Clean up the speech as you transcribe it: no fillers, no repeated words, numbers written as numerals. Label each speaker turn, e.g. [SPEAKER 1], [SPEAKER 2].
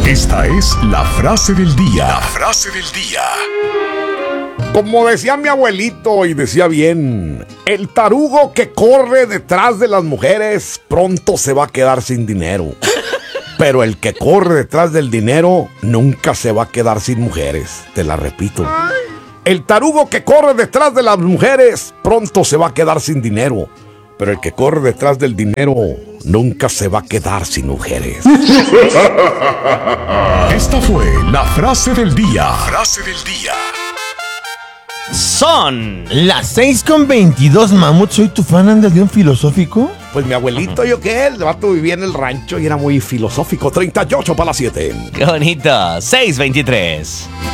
[SPEAKER 1] Esta es la frase del día. La frase del día.
[SPEAKER 2] Como decía mi abuelito, y decía bien, el tarugo que corre detrás de las mujeres pronto se va a quedar sin dinero. Pero el que corre detrás del dinero nunca se va a quedar sin mujeres. Te la repito. El tarugo que corre detrás de las mujeres pronto se va a quedar sin dinero. Pero el que corre detrás del dinero nunca se va a quedar sin mujeres.
[SPEAKER 1] Esta fue la frase del día. Frase del día.
[SPEAKER 3] Son
[SPEAKER 4] Las 6:22, Mamut. Soy tu fan, ¿andas de un filosófico?
[SPEAKER 2] Pues mi abuelito, yo qué, el vato vivía en el rancho y era muy filosófico. 38 para las 7.
[SPEAKER 3] Qué bonito. 6:23.